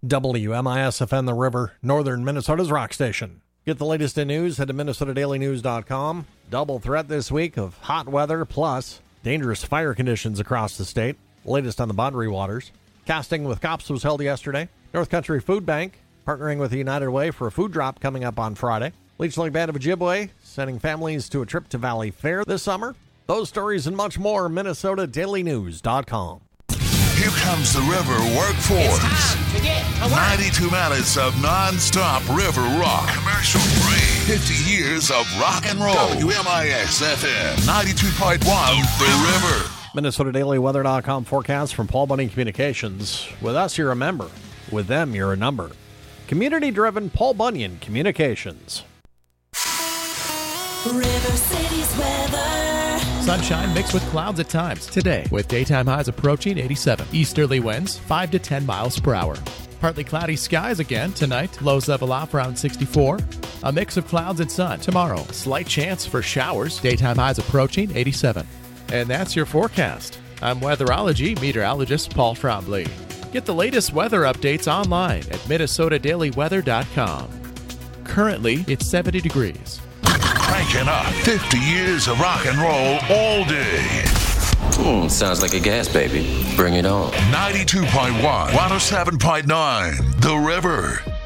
WMIS-FM The River, northern Minnesota's rock station. Get the latest in news, head to MinnesotaDailyNews.com. Double threat this week of hot weather plus dangerous fire conditions across the state. Latest on the Boundary Waters. Casting with Cops was held yesterday. North Country Food Bank partnering with the United Way for a food drop coming up on Friday. Leech Lake Band of Ojibwe sending families to a trip to Valley Fair this summer. Those stories and much more, MinnesotaDailyNews.com. Here comes the River Workforce. It's time to get to work. 92 minutes of non-stop river rock. Commercial free. 50 years of rock and roll. WMIS-FM 92.1 The River. MinnesotaDailyWeather.com forecast from Paul Bunyan Communications. With us, you're a member. With them, you're a number. Community-driven Paul Bunyan Communications. River City's weather. Sunshine mixed with clouds at times today, with daytime highs approaching 87. Easterly winds 5 to 10 miles per hour. Partly cloudy skies again tonight. Lows level off around 64. A mix of clouds and sun tomorrow. Slight chance for showers. Daytime highs approaching 87. And that's your forecast. I'm weatherology meteorologist Paul Trombley. Get the latest weather updates online at MinnesotaDailyWeather.com. Currently, it's 70 degrees. Cranking up 50 years of rock and roll all day. Sounds like a gas baby. Bring it on. 92.1, 107.9, The River.